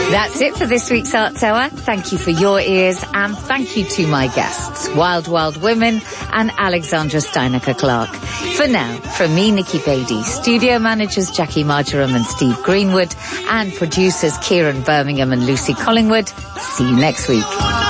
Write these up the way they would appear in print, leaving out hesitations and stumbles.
That's it for this week's Arts Hour. Thank you for your ears, and thank you to my guests, Wild Wild Women and Alexandra Steinecker-Clark. For now, from me, Nikki Beattie, studio managers Jackie Marjoram and Steve Greenwood, and producers Kieran Birmingham and Lucy Collingwood, see you next week.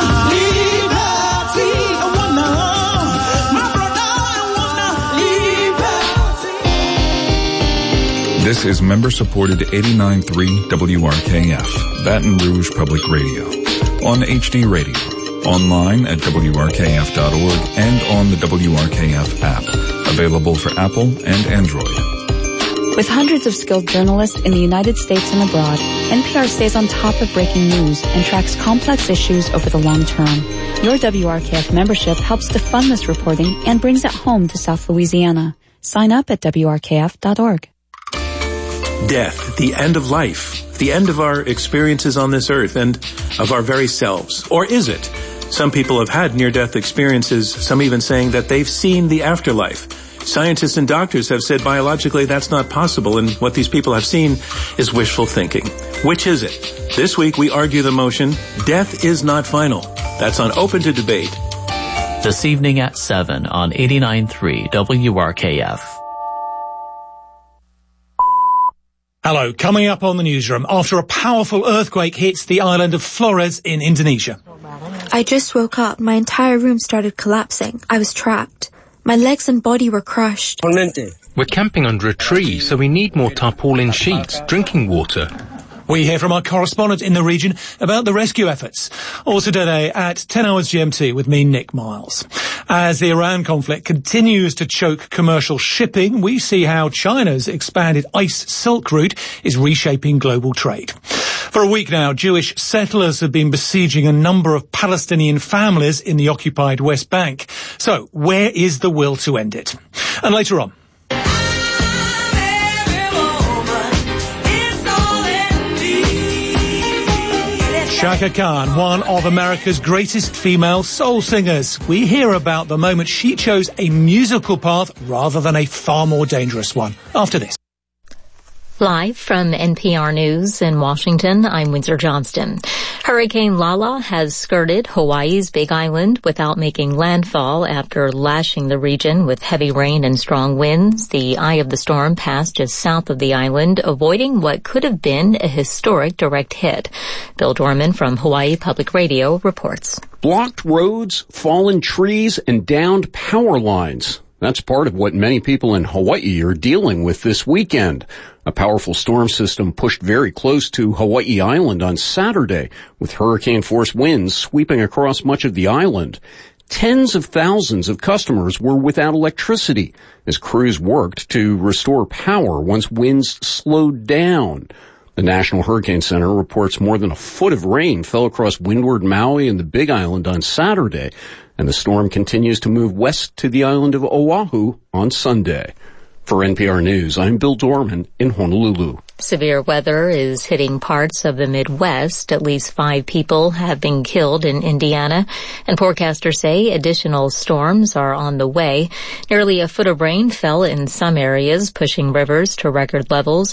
This is member-supported 89.3 WRKF, Baton Rouge Public Radio. On HD Radio, online at WRKF.org, and on the WRKF app, available for Apple and Android. With hundreds of skilled journalists in the United States and abroad, NPR stays on top of breaking news and tracks complex issues over the long term. Your WRKF membership helps to fund this reporting and brings it home to South Louisiana. Sign up at WRKF.org. Death, the end of life, the end of our experiences on this earth and of our very selves. Or is it? Some people have had near-death experiences, some even saying that they've seen the afterlife. Scientists and doctors have said biologically that's not possible, and what these people have seen is wishful thinking. Which is it? This week we argue the motion, death is not final. That's on Open to Debate. This evening at 7 on 89.3 WRKF. Hello, coming up on the newsroom, after a powerful earthquake hits the island of Flores in Indonesia. I just woke up. My entire room started collapsing. I was trapped. My legs and body were crushed. We're camping under a tree, so we need more tarpaulin sheets, drinking water. We hear from our correspondent in the region about the rescue efforts. Also today at 10 hours GMT with me, Nick Miles. As the Iran conflict continues to choke commercial shipping, we see how China's expanded Ice Silk Route is reshaping global trade. For a week now, Jewish settlers have been besieging a number of Palestinian families in the occupied West Bank. So, where is the will to end it? And later on, Chaka Khan, one of America's greatest female soul singers. We hear about the moment she chose a musical path rather than a far more dangerous one. After this. Live from NPR News in Washington, I'm Windsor Johnston. Hurricane Lala has skirted Hawaii's Big Island without making landfall after lashing the region with heavy rain and strong winds. The eye of the storm passed just south of the island, avoiding what could have been a historic direct hit. Bill Dorman from Hawaii Public Radio reports. Blocked roads, fallen trees, and downed power lines. That's part of what many people in Hawaii are dealing with this weekend. A powerful storm system pushed very close to Hawaii Island on Saturday, with hurricane-force winds sweeping across much of the island. Tens of thousands of customers were without electricity as crews worked to restore power once winds slowed down. The National Hurricane Center reports more than a foot of rain fell across windward Maui and the Big Island on Saturday, and the storm continues to move west to the island of Oahu on Sunday. For NPR News, I'm Bill Dorman in Honolulu. Severe weather is hitting parts of the Midwest. At least 5 people have been killed in Indiana, and forecasters say additional storms are on the way. Nearly a foot of rain fell in some areas, pushing rivers to record levels.